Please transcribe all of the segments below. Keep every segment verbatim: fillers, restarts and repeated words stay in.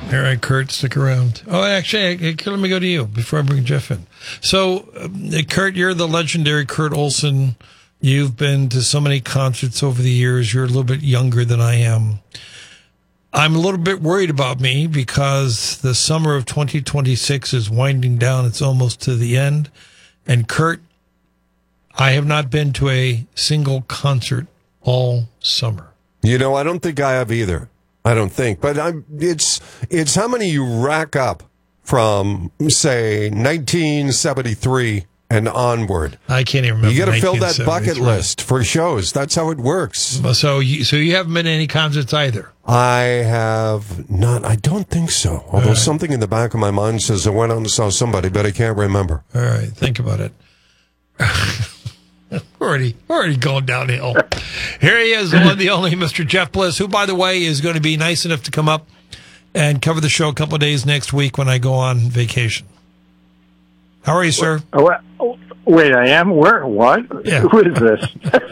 All right, Kurt, stick around. Oh, actually, let me go to you before I bring Jeff in. So, uh, Kurt, you're the legendary Kurt Olson. You've been to so many concerts over the years. You're a little bit younger than I am. I'm a little bit worried about me because the summer of twenty twenty-six is winding down. It's almost to the end. And, Kurt, I have not been to a single concert all summer. You know, I don't think I have either. I don't think, but I'm, it's it's how many you rack up from, say, nineteen seventy-three and onward. I can't even remember. You got to fill that bucket list for shows. That's how it works. So you, so you haven't been to any concerts either? I have not. I don't think so. Although right. something in the back of my mind says I went out and saw somebody, but I can't remember. All right, think about it. already, already going downhill. Here he is, the one, the only Mister Jeff Bliss, who, by the way, is going to be nice enough to come up and cover the show a couple of days next week when I go on vacation. How are you, sir? What? Wait, I am? Where? What? Yeah. Who is this?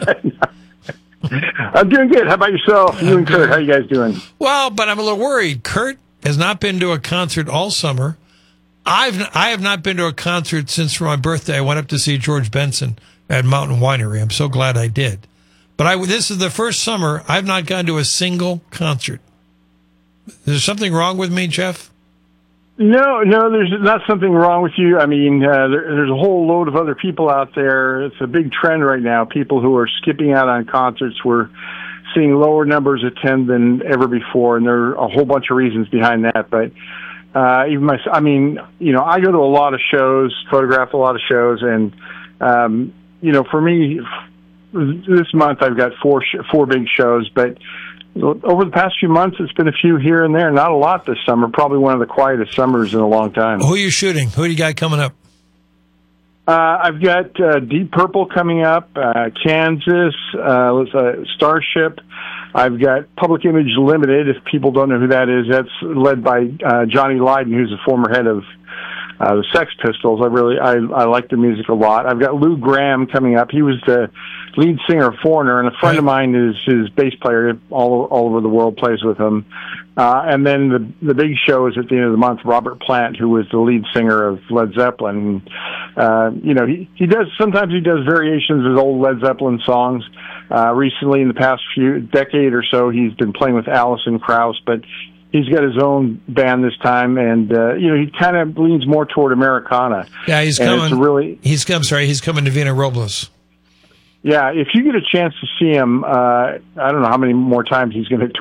I'm doing good. How about yourself? You I'm and Kurt, good. how you guys doing? Well, but I'm a little worried. Kurt has not been to a concert all summer. I've I have not been to a concert since for my birthday. I went up to see George Benson at Mountain Winery. I'm so glad I did. But I, this is the first summer I've not gone to a single concert. Is there something wrong with me, Jeff? No, no, there's not something wrong with you. I mean, uh, there, there's a whole load of other people out there. It's a big trend right now. People who are skipping out on concerts. We're seeing lower numbers attend than ever before, and there are a whole bunch of reasons behind that. But uh, even my, I mean, you know, I go to a lot of shows, photograph a lot of shows, and um, you know, for me, this month I've got four sh- four big shows, but over the past few months, it's been a few here and there. Not a lot this summer. Probably one of the quietest summers in a long time. Who are you shooting? Who do you got coming up? Uh, I've got uh, Deep Purple coming up, uh, Kansas, uh, uh, Starship. I've got Public Image Limited. If people don't know who that is, that's led by uh, Johnny Lydon, who's the former head of uh, the Sex Pistols. I really, I, I like the music a lot. I've got Lou Gramm coming up. He was the lead singer of Foreigner, and a friend right. of mine is his bass player all all over the world, plays with him. Uh, and then the the big show is at the end of the month. Robert Plant, who was the lead singer of Led Zeppelin. Uh, you know, he he does sometimes he does variations of old Led Zeppelin songs. Uh, recently, in the past few decade or so, he's been playing with Alison Krauss, but he's got his own band this time, and uh, you know, he kind of leans more toward Americana. Yeah, he's and coming. It's really, he's I'm sorry, he's coming to Vina Robles. Yeah, if you get a chance to see him, uh, I don't know how many more times he's going to